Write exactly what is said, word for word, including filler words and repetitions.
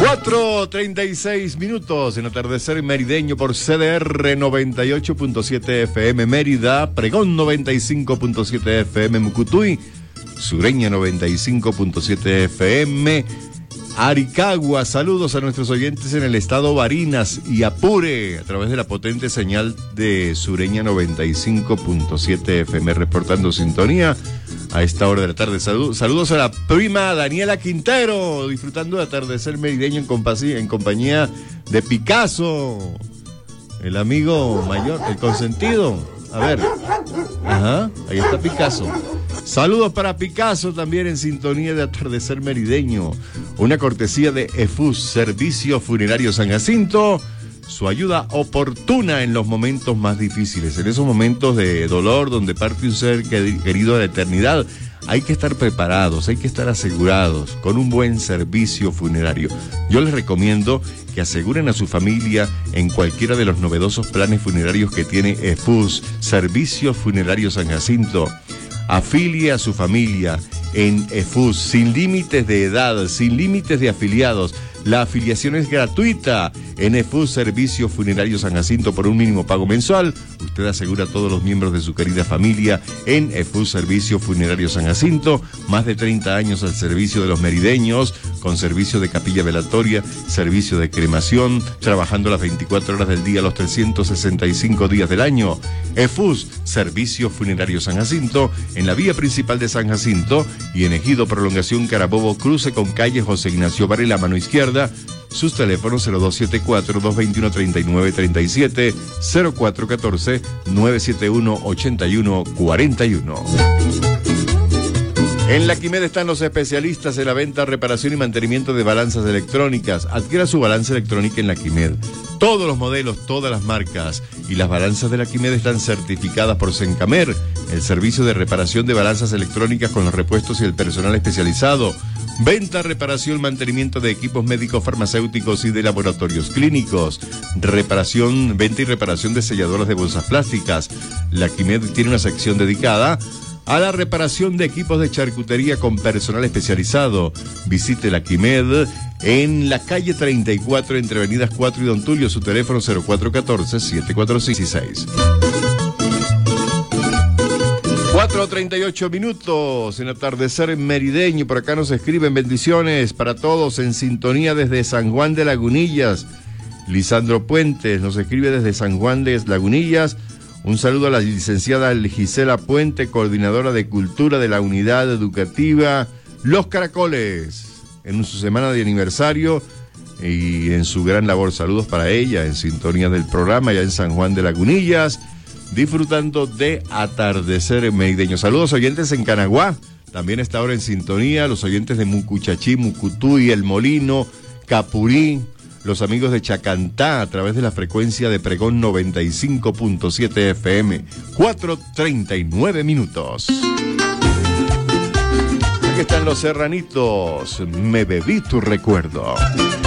cuatro treinta y seis minutos en atardecer merideño por C D R noventa y ocho punto siete F M Mérida, Pregón noventa y cinco punto siete F M Mucutuy, Sureña noventa y cinco punto siete F M Aricagua. Saludos a nuestros oyentes en el estado Barinas y Apure a través de la potente señal de Sureña noventa y cinco punto siete F M, reportando sintonía a esta hora de la tarde. Salud, saludos a la prima Daniela Quintero, disfrutando de atardecer merideño en, compañía, en compañía de Picasso, el amigo mayor, el consentido. A ver, ajá, ahí está Picasso. Saludos para Picasso, también en sintonía de atardecer merideño. Una cortesía de E F U S, Servicio Funerario San Jacinto. Su ayuda oportuna en los momentos más difíciles, en esos momentos de dolor donde parte un ser querido a la eternidad. Hay que estar preparados, hay que estar asegurados con un buen servicio funerario. Yo les recomiendo que aseguren a su familia en cualquiera de los novedosos planes funerarios que tiene E F U S, Servicio Funerario San Jacinto. Afilie a su familia en E F U S, sin límites de edad, sin límites de afiliados. La afiliación es gratuita en E F U S, Servicio Funerario San Jacinto, por un mínimo pago mensual. Usted asegura a todos los miembros de su querida familia en E F U S, Servicio Funerario San Jacinto. Más de treinta años al servicio de los merideños, con servicio de capilla velatoria, servicio de cremación, trabajando las veinticuatro horas del día, los trescientos sesenta y cinco días del año. E F U S, Servicio Funerario San Jacinto, en la vía principal de San Jacinto y en Ejido Prolongación Carabobo, cruce con calle José Ignacio Varela, mano izquierda. Sus teléfonos cero dos siete cuatro, dos dos uno, tres nueve tres siete, cero cuatro uno cuatro, nueve siete uno, ocho uno cuatro uno. En la Quimed están los especialistas en la venta, reparación y mantenimiento de balanzas electrónicas. Adquiera su balanza electrónica en la Quimed. Todos los modelos, todas las marcas y las balanzas de la Quimed están certificadas por Sencamer, el servicio de reparación de balanzas electrónicas con los repuestos y el personal especializado. Venta, reparación, mantenimiento de equipos médicos, farmacéuticos y de laboratorios clínicos. Reparación, venta y reparación de selladoras de bolsas plásticas. La Quimed tiene una sección dedicada a la reparación de equipos de charcutería con personal especializado. Visite la Quimed en la calle treinta y cuatro entre avenidas cuatro y Don Tulio. Su teléfono cero cuatro uno cuatro, siete cuatro seis seis. cuatro treinta y ocho minutos en atardecer merideño. Por acá nos escriben bendiciones para todos en sintonía desde San Juan de Lagunillas. Lisandro Puentes nos escribe desde San Juan de Lagunillas. Un saludo a la licenciada Gisela Puente, coordinadora de Cultura de la Unidad Educativa Los Caracoles, en su semana de aniversario y en su gran labor. Saludos para ella en sintonía del programa ya en San Juan de Lagunillas, disfrutando de atardecer merideño. Saludos oyentes en Canaguá, también está ahora en sintonía, los oyentes de Mucuchachí, Mucutuy, El Molino, Capurí, los amigos de Chacantá a través de la frecuencia de Pregón noventa y cinco punto siete F M. cuatro treinta y nueve minutos. Aquí están los serranitos, me bebí tu recuerdo.